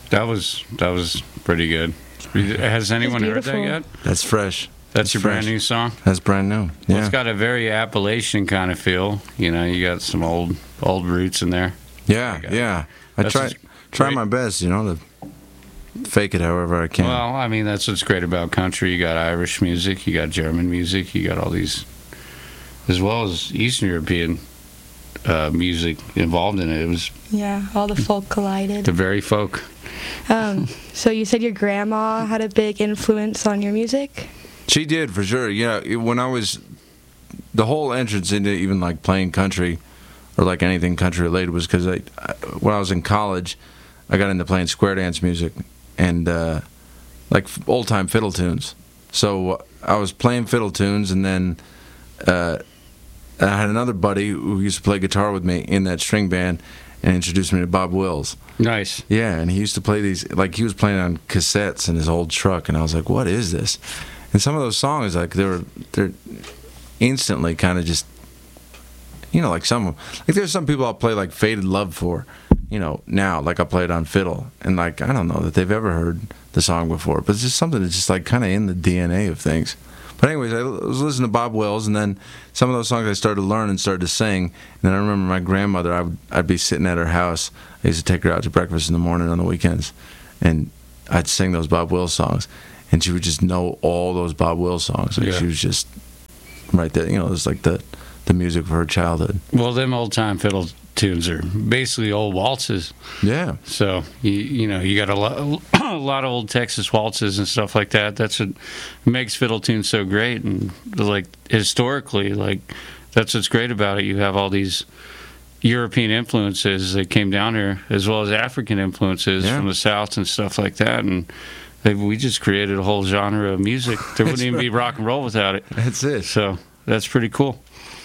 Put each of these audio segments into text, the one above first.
That was pretty good. Has anyone heard that yet? That's fresh. That's your brand new song? That's brand new. Yeah. Well, it's got a very Appalachian kind of feel. You know, you got some old roots in there. Yeah. I try my best, to fake it however I can. Well, I mean, that's what's great about country. You got Irish music, you got German music, you got all these, as well as Eastern European music involved in it. It was all the folk collided. The very folk. So you said your grandma had a big influence on your music? She did, for sure. Yeah, when I was, the whole entrance into even like playing country or like anything country related was because when I was in college, I got into playing square dance music and like old time fiddle tunes. So I was playing fiddle tunes, and then I had another buddy who used to play guitar with me in that string band and introduced me to Bob Wills. Nice. Yeah, and he used to play these, like he was playing on cassettes in his old truck, and I was like, what is this? And some of those songs, like they're instantly kind of just, like there's some people I'll play like Faded Love for, now, like I play it on fiddle, and like I don't know that they've ever heard the song before, but it's just something that's just like kind of in the DNA of things. But anyways, I was listening to Bob Wills, and then some of those songs I started to learn and started to sing. And then I remember my grandmother, I'd be sitting at her house. I used to take her out to breakfast in the morning on the weekends, and I'd sing those Bob Wills songs. And she would just know all those Bob Wills songs. Like she was just right there. It was like the music of her childhood. Well, them old-time fiddle tunes are basically old waltzes. Yeah. So, you got a lot of old Texas waltzes and stuff like that. That's what makes fiddle tunes so great. And, like, historically, like, that's what's great about it. You have all these European influences that came down here, as well as African influences from the South and stuff like that. And we just created a whole genre of music. There wouldn't even be rock and roll without it. That's it. So that's pretty cool.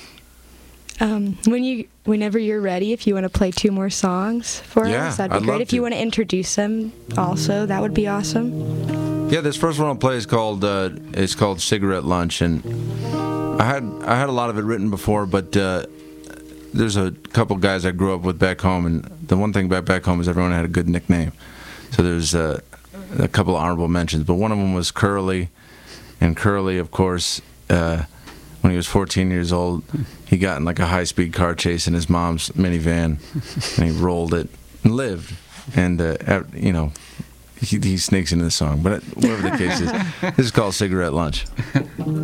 Whenever you're ready, if you want to play 2 more songs for us, that'd be great. If you want to introduce them also, that would be awesome. Yeah, this first one I'll play is called Cigarette Lunch, and I had a lot of it written before, but there's a couple guys I grew up with back home, and the one thing about back home is everyone had a good nickname. So there's a couple of honorable mentions, but one of them was Curly, and Curly, of course, when he was 14 years old, he got in like a high-speed car chase in his mom's minivan, and he rolled it and lived. And he sneaks into the song, but whatever the case is, this is called Cigarette Lunch.